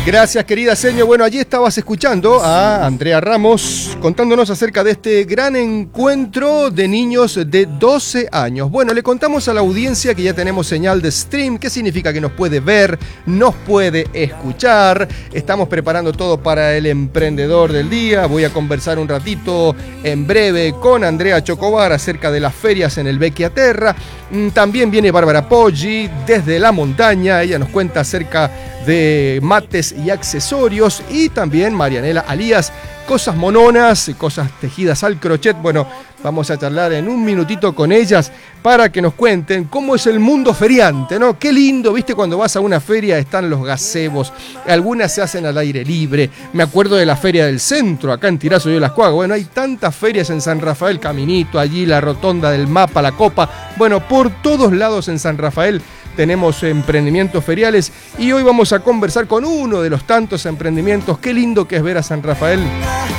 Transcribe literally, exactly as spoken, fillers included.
Gracias, querida Seño. Bueno, allí estabas escuchando a Andrea Ramos contándonos acerca de este gran encuentro de niños de doce años. Bueno, le contamos a la audiencia que ya tenemos señal de stream. ¿Qué significa? Que nos puede ver, nos puede escuchar. Estamos preparando todo para el emprendedor del día. Voy a conversar un ratito en breve con Andrea Chocobar acerca de las ferias en el Vecchiaterra. También viene Bárbara Poggi desde la montaña. Ella nos cuenta acerca de mates y accesorios, y también Marianela Alías, cosas mononas, cosas tejidas al crochet. Bueno, vamos a charlar en un minutito con ellas para que nos cuenten cómo es el mundo feriante, ¿no? Qué lindo, ¿viste? Cuando vas a una feria están los gazebos, algunas se hacen al aire libre. Me acuerdo de la feria del centro, acá en Tirazo de las Cuagas. Bueno, hay tantas ferias en San Rafael, Caminito, allí la rotonda del Mapa, la Copa. Bueno, por todos lados en San Rafael tenemos emprendimientos feriales, y hoy vamos a conversar con uno de los tantos emprendimientos. Qué lindo que es ver a San Rafael